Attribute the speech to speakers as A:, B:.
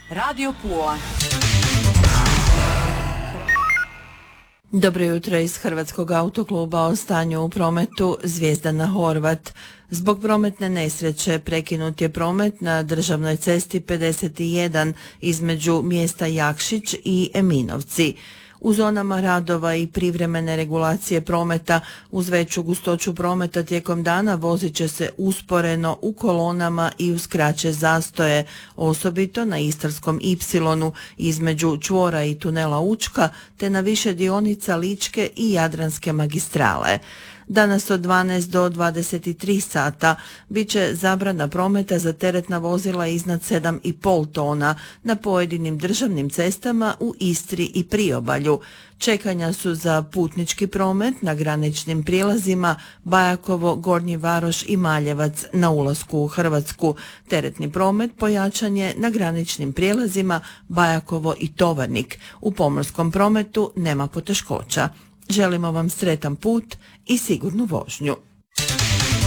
A: Radio Pula.
B: Dobro jutro iz Hrvatskog autokluba o stanju u prometu Zvijezdana Horvat. Zbog prometne nesreće prekinut je promet na državnoj cesti 51 između mjesta Jakšić i Eminovci. U zonama radova i privremene regulacije prometa uz veću gustoću prometa tijekom dana vozit će se usporeno u kolonama i uz kraće zastoje, osobito na Istarskom Y između čvora i tunela Učka te na više dionica Ličke i Jadranske magistrale. Danas od 12 do 23 sata bit će zabrana prometa za teretna vozila iznad 7,5 tona na pojedinim državnim cestama u Istri i Priobalju. Čekanja su za putnički promet na graničnim prijelazima Bajakovo, Gornji Varoš i Maljevac na ulasku u Hrvatsku. Teretni promet pojačan je na graničnim prijelazima Bajakovo i Tovarnik. U pomorskom prometu nema poteškoća. Želimo vam sretan put i sigurnu vožnju.